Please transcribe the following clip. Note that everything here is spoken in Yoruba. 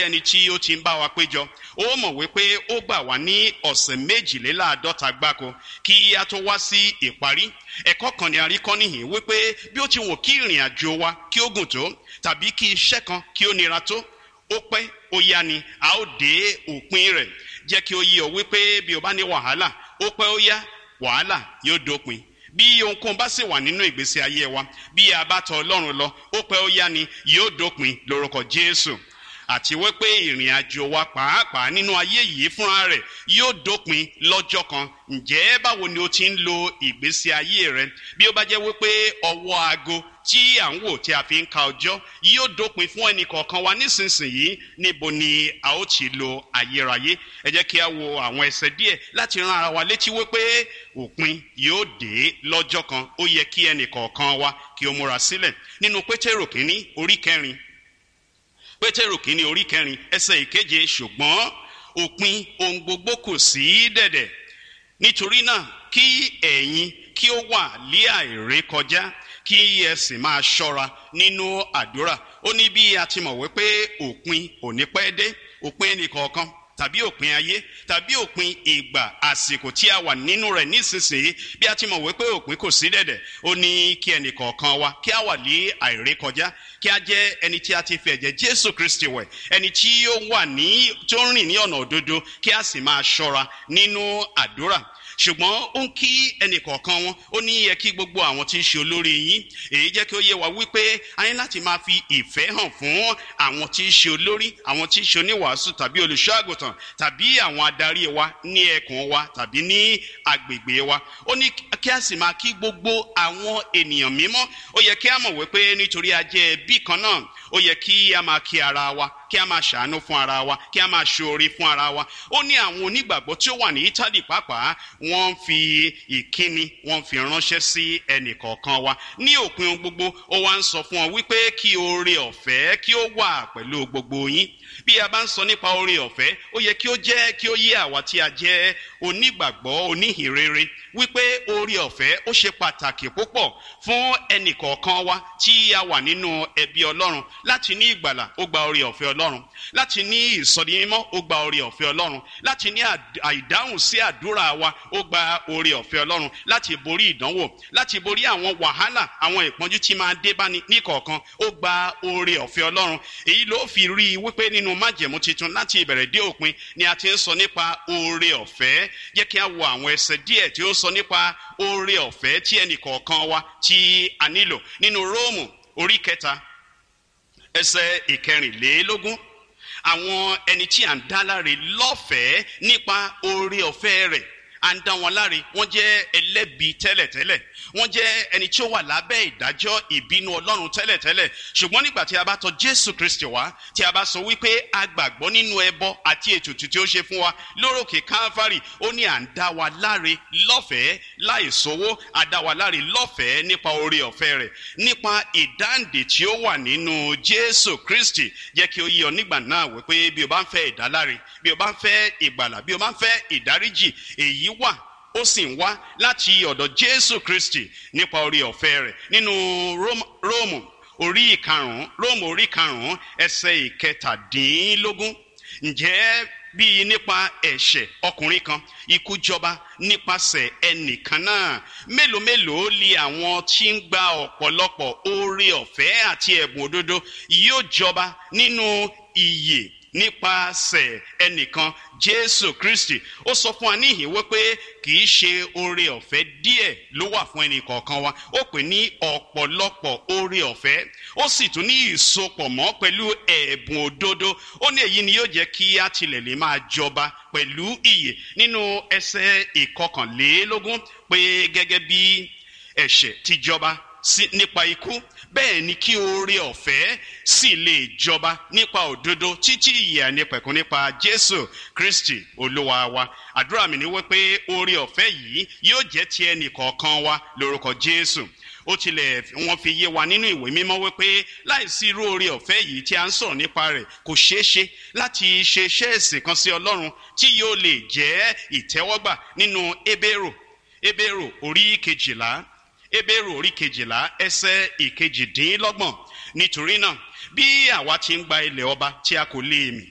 ẹni tí ó ti ń bá wa péjọ ó mọ̀ wípé ó gbà wá ní ọ̀sẹ̀ 52 gbáko kí a tó wá sí ìparí. Ẹ̀kọ́ kan ni a rí kọ́ níhìn wípé bí ó ti wù kí ìrìn àjò wa kí ó gùn tó tàbí kí iṣẹ́ kan kí ó nira tó, ó pẹ́ ó yá ni a ó dé òpin rẹ̀. Jẹ́ kí ó yé ọ wípé bí o bá ní wàhálà, ó pẹ́ ó yá wàhálà yóò dópin. Bí ohunkóhun bá sì wà nínú ìgbésí ayé wa, bí a bá tọ̀ Ọlọ́run lọ, ó pẹ́ ó yá ni yóò dópin lórúkọ Jésù. Àti wípé ìrìn àjò wa pàápàá nínú ayé yìí fúnra rẹ̀ yóò dópin lọ́jọ́ kan. Ǹjẹ́ báwo ni o ti ń lo ìgbésí ayé rẹ? Bí ó bá jẹ́ wípé ọwọ́ aago tí à ń wò tí a fi ń ka ọjọ́ yóò dópin fún ẹnì kọ̀ọ̀kan wa nísinsìnyí, níbo ni a ó ti lo ayérayé? Ẹ jẹ́ kí a wo àwọn ẹsẹ̀ díẹ̀ láti rán ara wa létí wípé òpin yóò dé lọ́jọ́ kan. Ó yẹ kí ẹnì kọ̀ọ̀kan wa kí ó múra sílẹ̀. Nínú Pétérù kínní orí 4, Pétérù kínní orí 4 ẹsẹ̀ 7, ṣùgbọ́n òpin ohun gbogbo kù sí dẹ̀dẹ̀. Nítorí náà kí ẹ̀yin kí ó wà lé àìrékọjá, kí ẹ sì máa ṣọ́ra nínú àdúrà. Ó ní bí a ti mọ̀ wípé òpin ò ní pẹ́ dé, òpin ẹnìkọ̀ọ̀kan tàbí òpin ayé tàbí òpin ìgbà àsìkò tí a wà nínú rẹ̀ nísinsìnyí, bí a ti mọ̀ wípé òpin kò sí dẹ̀dẹ̀. Ó ní kí ẹnìkọ̀ọ̀kan wa kí a wà lé àìrékọjá, kí a jẹ́ ẹni tí a ti fi ẹ̀jẹ̀ Jésù Kristi wẹ̀, ẹni tí ó ń rìn ní ọ̀nà òdodo, kí a sì máa ṣọ́ra nínú àdúrà. Ṣùgbọ́n ó ń kí ẹnìkọ̀ọ̀kan wọn, ó ní yẹ kí gbogbo àwọn tí ń ṣe olórí yín. Èyí jẹ́ kí ó yé wa wípé a ní láti máa fi ìfẹ́ hàn fún àwọn tí ń ṣe olórí, àwọn tí ń ṣe oníwàásù tàbí olùṣọ́ àgùntàn tàbí àwọn adarí wa ní ẹkùn wa tàbí ní agbègbè wa. Ó ní kí a sì máa kí gbogbo àwọn ènìyàn mímọ́. Ó yẹ kí a mọ̀ wípé nítorí a jẹ́ ẹbí kan náà, ó yẹ kí a máa kí ara wa, kí a máa ṣàánú fún ara wa, kí a máa ṣoore fún ara wa. Ó ní àwọn onígbàgbọ́ tí ó wà ní Ítálì pàápàá, wọ́n fi ìkíni wọ́n fi ránṣẹ́ sí ẹnì kọ̀ọ̀kan wa. Ní òpin ohun gbogbo, ó wá ń sọ fún ọ wípé kí oore ọ̀fẹ́ kí ó wà pẹ̀lú gbogbo yín. Bí a bá ń sọ nípa oore ọ̀fẹ́, ó yẹ kí ó jẹ́ kí ó yé àwa tí a jẹ́ onígbàgbọ́ oníhìnrere wípé oore ọ̀fẹ́ ó ṣe pàtàkì púpọ̀ fún ẹnì kọ̀ọ̀kan wa tí a wà nínú ẹbí Ọlọ́run. Láti ní ìgbàlà, ó gba oore ọ̀fẹ́ Ọlọ́run. Láti ní ìsọdimímọ́, ó gba oore ọ̀fẹ́ Ọlọ́run. Láti ní àìdáhùn sí àdúrà wa, ó gba oore ọ̀fẹ́ Ọlọ́run. Láti borí ìdánwò, láti borí àwọn wàhálà, àwọn ìpọ́njú tí máa dé bá ní kọ̀ọ̀kan, ó gba oore ọ̀fẹ́ Ọlọ́run. Èyí ló fi rí i wípé nínú májẹ̀mú titun láti ìbẹ̀rẹ̀ dé òpin ni a ti ń sọ nípa oore ọ̀fẹ́. Jẹ́ kí a wo àwọn ẹsẹ̀ díẹ̀ tí ó sọ nípa oore ọ̀fẹ́ tí ẹnì kọ̀ọ̀kan wa tí a nílò. Nínú Róòmù orí 3 ẹsẹ̀ 14, àwọn ẹni tí à ń dá láre lọ́fẹ̀ẹ́ nípa oore ọ̀fẹ́ rẹ̀, à ń dá wọn láre, wọ́n jẹ́ ẹlẹ́bi tẹ́lẹ̀tẹ́lẹ̀, wọ́n jẹ́ ẹni tí ó wà lábẹ́ ìdájọ́ ìbínú Ọlọ́run tẹ́lẹ̀tẹ́lẹ̀. Ṣùgbọ́n nígbà tí a bá tọ̀ Jésù Kristi wá, tí a bá sọ wípé a gbàgbọ́ nínú ẹbọ àti ètùtù tí ó ṣe fún wa lórókè Kálífárì, ó ní à ń dá wa láre lọ́fẹ̀ẹ́ láìsowó, à dá wa láre lọ́fẹ̀ẹ́ nípa oore ọ̀fẹ́ rẹ̀, nípa ìdáǹdè tí ó wà nínú Jésù Kristi. Jẹ́ kí ó yé ọ nígbà náà wípé bí o bá ń fẹ́ ìdáláre, bí o bá ń fẹ́ ìgbàlà, bí o bá ń fẹ́ ìdáríjì, èyí wà ó sì ń wá láti ọ̀dọ̀ Jésù Kristi nípa oore ọ̀fẹ́ rẹ̀. Nínú Róòmù orí 5 ẹsẹ̀ 17, ǹjẹ́ bí nípa ẹ̀ṣẹ̀ ọkùnrin kan ikú jọba nípasẹ̀ ẹnìkan náà, mélòó mélòó li àwọn tí ń gba ọ̀pọ̀lọpọ̀ oore ọ̀fẹ́ àti ẹ̀bùn òdodo yóò jọba nínú ìyè nípasẹ̀ ẹnìkan Jésù Kristi. Ó sọ fún wa níhìn wípé kì í ṣe oore ọ̀fẹ́ díẹ̀ ló wà fún ẹnì kọ̀ọ̀kan wa, ó pè ní ọ̀pọ̀lọpọ̀ oore ọ̀fẹ́. Ó sì tún ní ìsopọ̀ mọ́ pẹ̀lú ẹ̀bùn òdodo. Ó ní èyí ni yóò jẹ́ kí a tilẹ̀ lè máa jọba pẹ̀lú ìyè. Nínú ẹsẹ̀ 21 pé gẹ́gẹ́ bí ẹ̀ṣẹ̀ ti jọba nípa ikú, bẹ́ẹ̀ ni kí oore ọ̀fẹ́ sì lè jọba nípa òdodo títí ìyè àìnípẹ̀kun nípa Jésù Kristi Olúwa wa. Àdúrà mi ni wípé oore ọ̀fẹ́ yìí yóò jẹ́ ti ẹnì kọ̀ọ̀kan wa lórúkọ Jésù. Ó tilẹ̀ wọ́n fi yé wa nínú ìwé mímọ́ wípé láìsí irú oore ọ̀fẹ́ yìí tí a ń sọ̀rọ̀ nípa rẹ̀, kò ṣeé ṣe láti ṣe iṣẹ́ ìsìn kan sí Ọlọ́run tí yóò lè jẹ́ ìtẹ́wọ́gbà. Nínú Hébérù orí 12, Hébérù orí 12 ẹsẹ̀ 28, nítorí náà bí àwa ti ń gba ilẹ̀ ọba tí a kò lè mì,